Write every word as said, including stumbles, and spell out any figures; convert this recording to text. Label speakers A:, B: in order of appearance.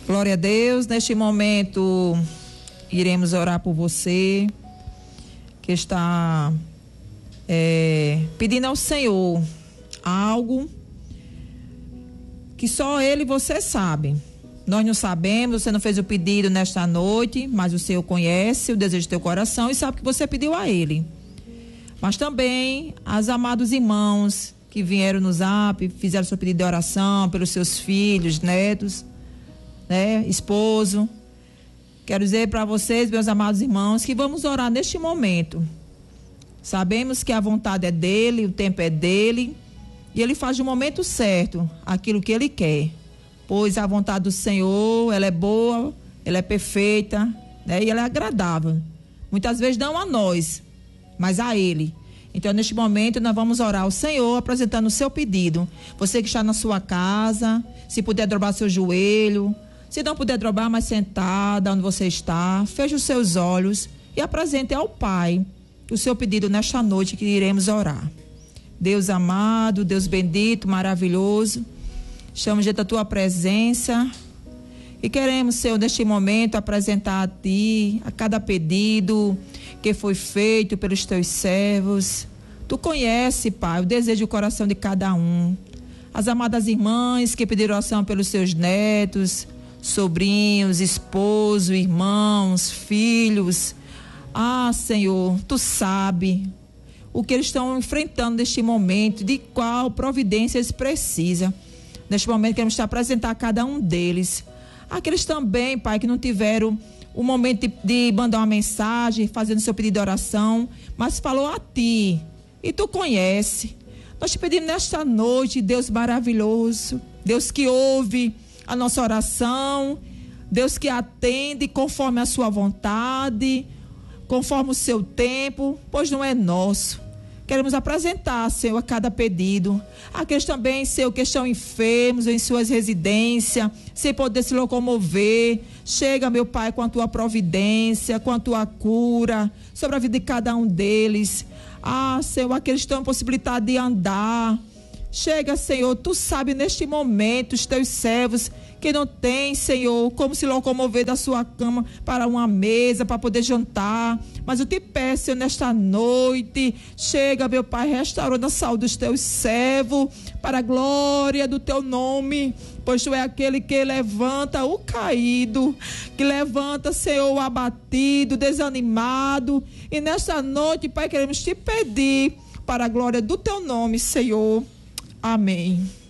A: Glória a Deus. Neste momento iremos orar por você que está é, pedindo ao Senhor algo que só Ele e você sabe. Nós não sabemos, você não fez o pedido nesta noite, mas o Senhor conhece o desejo do teu coração e sabe que você pediu a Ele. Mas também as amados irmãos que vieram no Zap, fizeram seu pedido de oração pelos seus filhos, netos, né, esposo. Quero dizer para vocês, meus amados irmãos, que vamos orar neste momento. Sabemos que a vontade é dele, o tempo é dele, e ele faz no momento certo aquilo que ele quer. Pois a vontade do Senhor, ela é boa, ela é perfeita, né, e ela é agradável. Muitas vezes não a nós, mas a ele. Então, neste momento, nós vamos orar ao Senhor, apresentando o seu pedido. Você que está na sua casa, se puder dobrar seu joelho, se não puder dobrar, mas sentada onde você está, feche os seus olhos e apresente ao Pai o seu pedido nesta noite que iremos orar. Deus amado, Deus bendito, maravilhoso, estamos diante da tua presença e queremos, Senhor, neste momento apresentar a ti, a cada pedido que foi feito pelos teus servos. Tu conhece, Pai, o desejo do coração de cada um. As amadas irmãs que pediram oração pelos seus netos, sobrinhos, esposo, irmãos, filhos. Ah, Senhor, tu sabe o que eles estão enfrentando neste momento, de qual providência eles precisam. Neste momento queremos te apresentar a cada um deles. Aqueles também, Pai, que não tiveram o momento de, de mandar uma mensagem, fazendo seu pedido de oração, mas falou a ti, e tu conhece. Nós te pedimos nesta noite, Deus maravilhoso, Deus que ouve a nossa oração, Deus que atende conforme a sua vontade, conforme o seu tempo, pois não é nosso. Queremos apresentar, Senhor, a cada pedido. Aqueles também, Senhor, que estão enfermos em suas residências, sem poder se locomover. Chega, meu Pai, com a tua providência, com a tua cura sobre a vida de cada um deles. Ah, Senhor, aqueles que estão impossibilitados de andar. Chega, Senhor, tu sabe neste momento os teus servos que não têm, Senhor, como se locomover da sua cama para uma mesa, para poder jantar. Mas eu te peço, Senhor, nesta noite, chega, meu Pai, restaurando a saúde dos teus servos, para a glória do teu nome, pois tu é aquele que levanta o caído, que levanta, Senhor, o abatido, desanimado. E nesta noite, Pai, queremos te pedir, para a glória do teu nome, Senhor. Amém.